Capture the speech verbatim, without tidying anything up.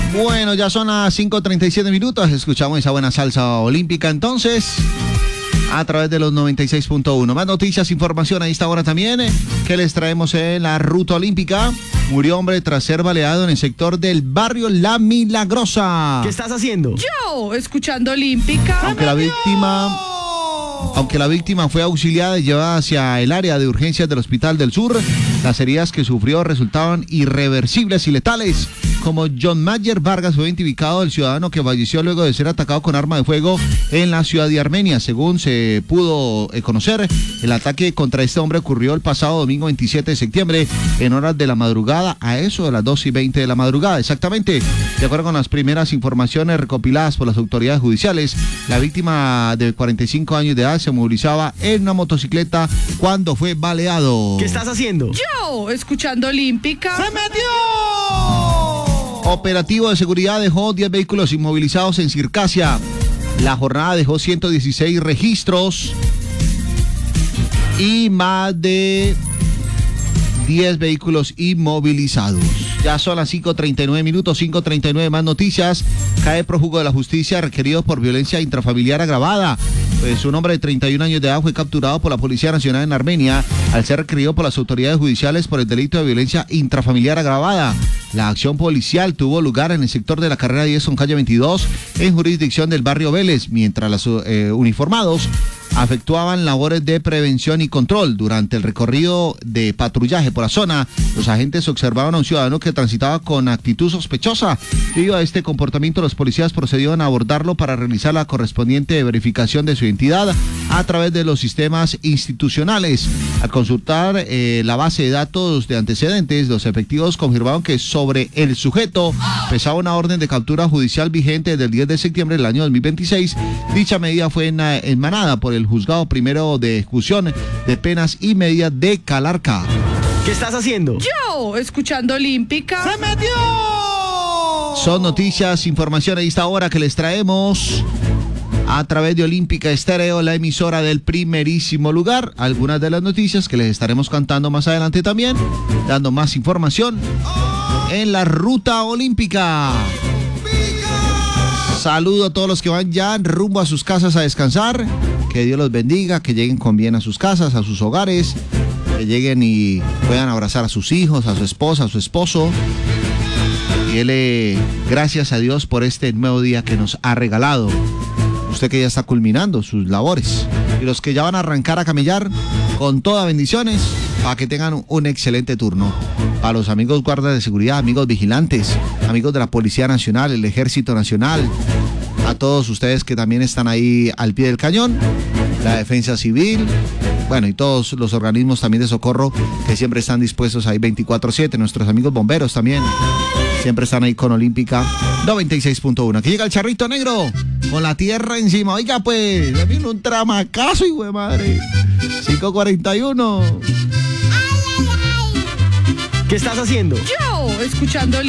Bueno, ya son las cinco treinta y siete minutos. Escuchamos esa buena salsa olímpica entonces a través de los noventa y seis punto uno. Más noticias, información a esta hora también eh, que les traemos en la ruta olímpica. Murió hombre tras ser baleado en el sector del barrio La Milagrosa. ¿Qué estás haciendo? Yo, escuchando Olímpica. Aunque la víctima... Aunque la víctima fue auxiliada y llevada hacia el área de urgencias del Hospital del Sur, las heridas que sufrió resultaban irreversibles y letales. Como John Mayer Vargas fue identificado el ciudadano que falleció luego de ser atacado con arma de fuego en la ciudad de Armenia. Según se pudo eh, conocer, el ataque contra este hombre ocurrió el pasado domingo veintisiete de septiembre en horas de la madrugada, a eso de las dos y veinte de la madrugada. Exactamente, de acuerdo con las primeras informaciones recopiladas por las autoridades judiciales, la víctima de cuarenta y cinco años de edad se movilizaba en una motocicleta cuando fue baleado. ¿Qué estás haciendo? Yo, escuchando Olímpica. ¡Se metió! Operativo de seguridad dejó diez vehículos inmovilizados en Circasia. La jornada dejó ciento dieciséis registros y más de diez vehículos inmovilizados. Ya son las cinco treinta y nueve minutos, cinco treinta y nueve, más noticias. Cae prófugo de la justicia requerido por violencia intrafamiliar agravada. Pues un hombre de treinta y un años de edad fue capturado por la Policía Nacional en Armenia al ser requerido por las autoridades judiciales por el delito de violencia intrafamiliar agravada. La acción policial tuvo lugar en el sector de la carrera diez con calle veintidós, en jurisdicción del barrio Vélez, mientras los eh, uniformados efectuaban labores de prevención y control. Durante el recorrido de patrullaje por la zona, los agentes observaron a un ciudadano que transitaba con actitud sospechosa. Debido a este comportamiento, los policías procedieron a abordarlo para realizar la correspondiente verificación de su identidad a través de los sistemas institucionales. Al consultar eh, la base de datos de antecedentes, los efectivos confirmaron que sobre el sujeto pesaba una orden de captura judicial vigente desde el diez de septiembre del año dos mil veintiséis. Dicha medida fue en, enmanada por el Juzgado Primero de Ejecución de Penas y Medidas de Calarcá. ¿Qué estás haciendo? Yo, escuchando Olímpica. ¡Se metió! Son noticias, información a esta hora que les traemos a través de Olímpica Estéreo, la emisora del primerísimo lugar. Algunas de las noticias que les estaremos cantando más adelante también, dando más información en la ruta olímpica. Saludo a todos los que van ya rumbo a sus casas a descansar. Que Dios los bendiga, que lleguen con bien a sus casas, a sus hogares, que lleguen y puedan abrazar a sus hijos, a su esposa, a su esposo. Y dele gracias a Dios por este nuevo día que nos ha regalado. Usted que ya está culminando sus labores. Y los que ya van a arrancar a camellar, con todas bendiciones, para que tengan un excelente turno. Para los amigos guardas de seguridad, amigos vigilantes, amigos de la Policía Nacional, el Ejército Nacional, a todos ustedes que también están ahí al pie del cañón, la Defensa Civil, bueno, y todos los organismos también de socorro que siempre están dispuestos ahí veinticuatro siete, nuestros amigos bomberos también, siempre están ahí con Olímpica noventa y seis punto uno. Aquí llega el charrito negro con la tierra encima. Oiga, pues, le viene un tramacazo, hijo de madre. cinco cuarenta y uno. ¿Qué estás haciendo? Yo, escuchando Olímpica.